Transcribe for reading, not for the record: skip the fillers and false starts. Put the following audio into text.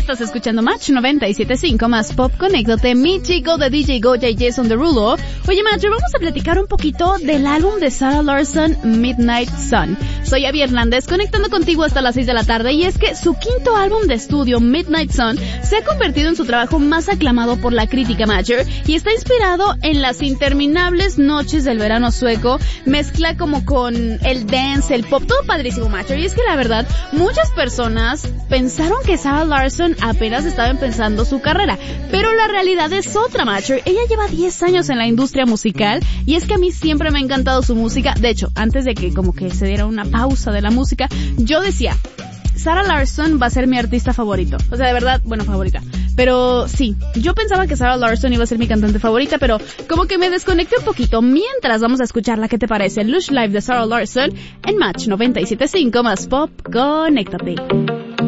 Estás escuchando Match 97.5 más Pop. Conéctate, mi chico de DJ Goya y Jason Derulo. Oye, Match, vamos a platicar un poquito del álbum de Sarah Larsson, Midnight Sun. Soy Abby Hernández, conectando contigo hasta las 6 de la tarde, y es que su quinto álbum de estudio, Midnight Sun, se ha convertido en su trabajo más aclamado por la crítica Matcher y está inspirado en las interminables noches del verano sueco. Mezcla como con el dance, el pop, todo padrísimo, Matcher. Y es que la verdad, muchas personas pensaron que Sarah Larsson apenas estaba empezando su carrera, pero la realidad es otra, Matcher. Ella lleva 10 años en la industria musical, y es que a mí siempre me ha encantado su música. De hecho, antes de que como que se diera una pausa de la música, yo decía, Sarah Larsson va a ser mi artista favorito. O sea, de verdad, bueno, favorita. Pero sí, yo pensaba que Sarah Larsson iba a ser mi cantante favorita, pero como que me desconecté un poquito. Mientras vamos a escucharla, ¿qué te parece? Lush Live de Sarah Larsson en Match 97.5 más Pop. Conéctate.